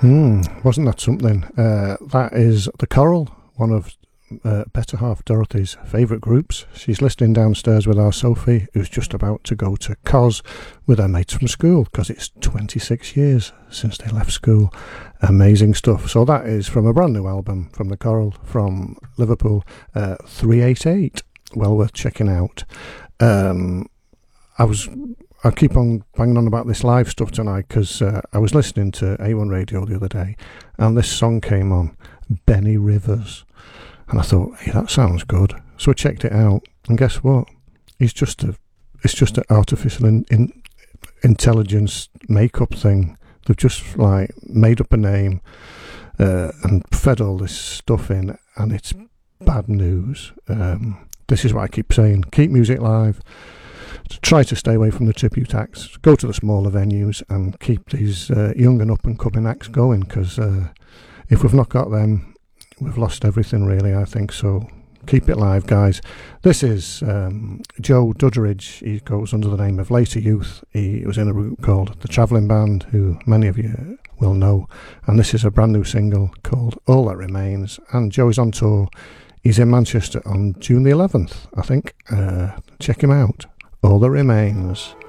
Wasn't that something? That is The Coral, one of Better Half Dorothy's favourite groups. She's listening downstairs with our Sophie, who's just about to go to COS with her mates from school, because it's 26 years since they left school. Amazing stuff. So that is from a brand new album from The Coral from Liverpool, 388. Well worth checking out. I keep on banging on about this live stuff tonight because I was listening to A1 Radio the other day and this song came on, Benny Rivers, and I thought, hey, that sounds good. So I checked it out, and guess what? It's just an artificial intelligence makeup thing. They've just like made up a name and fed all this stuff in, and it's bad news. This is what I keep saying: keep music live. Try to stay away from the tribute acts. Go to the smaller venues and keep these young and up-and-coming acts going, because if we've not got them, we've lost everything, really, I think. So keep it live, guys. This is Joe Dudderidge. He goes under the name of Later Youth. He was in a group called The Travelling Band, who many of you will know. And this is a brand new single called All That Remains. And Joe is on tour. He's in Manchester on June the 11th, I think. Check him out. All That Remains.